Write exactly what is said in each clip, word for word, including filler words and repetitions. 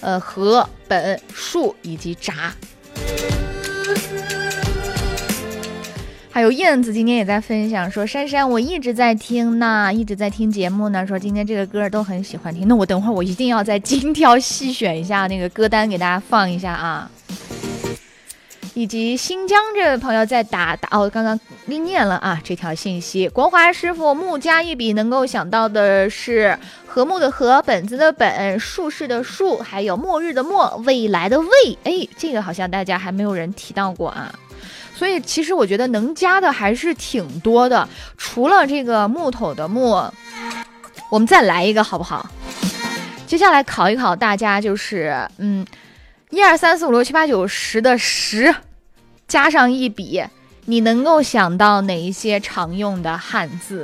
呃禾、本、树以及札。还有燕子今天也在分享说，珊珊我一直在听呢，一直在听节目呢，说今天这个歌都很喜欢听。那我等会儿我一定要再精挑细选一下那个歌单给大家放一下啊。以及新疆这位朋友在打打哦，刚刚念了啊这条信息。国华师傅木加一笔能够想到的是和睦的和，本子的本，术士的术，还有末日的末，未来的未。哎，这个好像大家还没有人提到过啊。所以其实我觉得能加的还是挺多的，除了这个木头的木，我们再来一个好不好？接下来考一考大家，就是嗯，一二三四五六七八九十的十，加上一笔，你能够想到哪一些常用的汉字？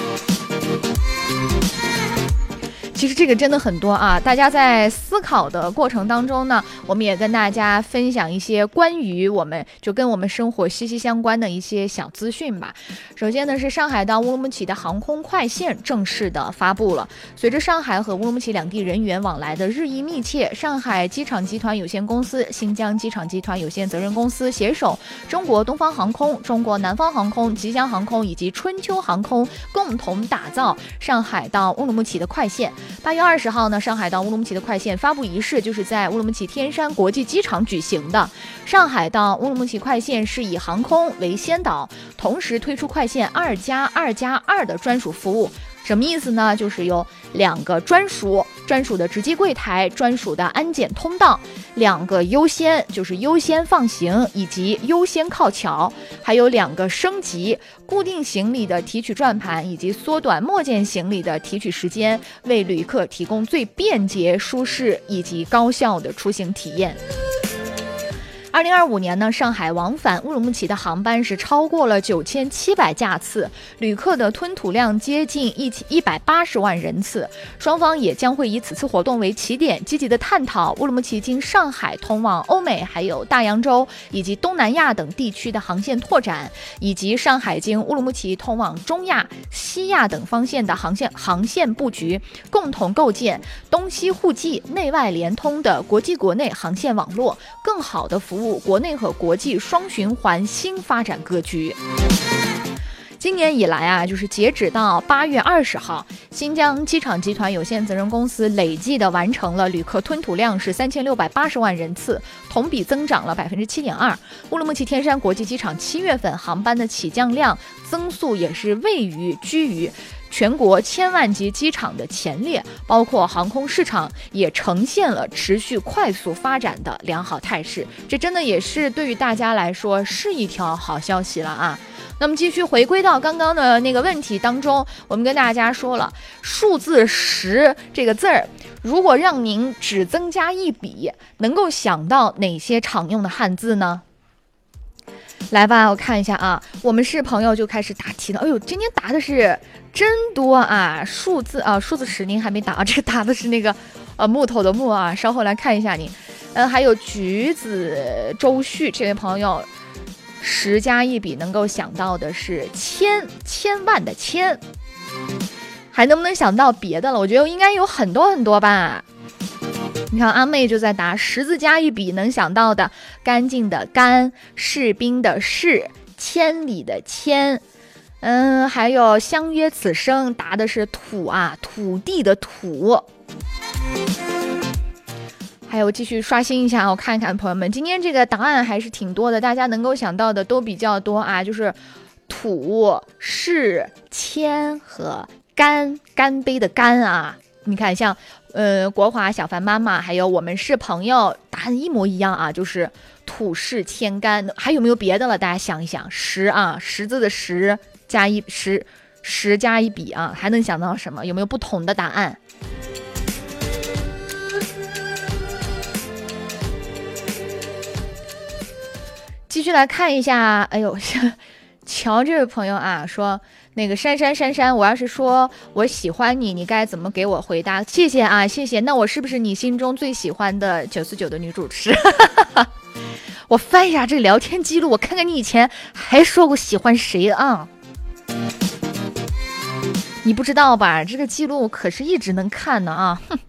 其实这个真的很多啊，大家在思考的过程当中呢，我们也跟大家分享一些关于我们就跟我们生活息息相关的一些小资讯吧。首先呢，是上海到乌鲁木齐的航空快线正式的发布了。随着上海和乌鲁木齐两地人员往来的日益密切，上海机场集团有限公司、新疆机场集团有限责任公司携手中国东方航空、中国南方航空、吉祥航空以及春秋航空共同打造上海到乌鲁木齐的快线。八月二十号呢，上海到乌鲁木齐的快线发布仪式就是在乌鲁木齐天山国际机场举行的。上海到乌鲁木齐快线是以航空为先导，同时推出快线二加二加二的专属服务。什么意思呢？就是有两个专属专属的值机柜台，专属的安检通道，两个优先就是优先放行以及优先靠桥，还有两个升级固定行李的提取转盘以及缩短末件行李的提取时间，为旅客提供最便捷、舒适以及高效的出行体验。二零二五年呢，上海往返乌鲁木齐的航班是超过了九千七百架次，旅客的吞吐量接近一一百八十万人次。双方也将会以此次活动为起点，积极的探讨乌鲁木齐经上海通往欧美、还有大洋洲以及东南亚等地区的航线拓展，以及上海经乌鲁木齐通往中亚、西亚等方向的航线航线布局，共同构建东西互济、内外联通的国际国内航线网络，更好的服务国内和国际双循环新发展格局。今年以来啊，就是截止到八月二十号，新疆机场集团有限责任公司累计的完成了旅客吞吐量是三千六百八十万人次，同比增长了百分之七点二。乌鲁木齐天山国际机场七月份航班的起降量增速也是位于居于全国千万级机场的前列，包括航空市场也呈现了持续快速发展的良好态势。这真的也是对于大家来说是一条好消息了啊。那么继续回归到刚刚的那个问题当中，我们跟大家说了，数字十这个字儿，如果让您只增加一笔，能够想到哪些常用的汉字呢？来吧，我看一下啊，我们是朋友就开始答题了。哎呦，今天答的是真多啊！数字啊，数字十您还没答，这个答的是那个呃木头的木啊。稍后来看一下你，嗯，还有橘子周旭这位朋友，十加一笔能够想到的是千千万的千，还能不能想到别的了？我觉得应该有很多很多吧。你看阿妹就在答十字加一笔能想到的干净的干，士兵的士，千里的千，嗯，还有相约此生答的是土啊，土地的土。还有继续刷新一下，我看一看朋友们，今天这个答案还是挺多的，大家能够想到的都比较多啊，就是土、士、千和干，干杯的干啊。你看像呃国华、小凡妈妈还有我们是朋友答案一模一样啊，就是土士千干。还有没有别的了？大家想一想，十啊，十字的十加一十，十加一笔啊，还能想到什么？有没有不同的答案？继续来看一下，哎呦，乔这位朋友啊，说那个珊珊珊珊，我要是说我喜欢你，你该怎么给我回答？谢谢啊，谢谢。那我是不是你心中最喜欢的九四九的女主持？我翻一下这聊天记录，我看看你以前还说过喜欢谁啊？你不知道吧？这个记录可是一直能看的啊！哼。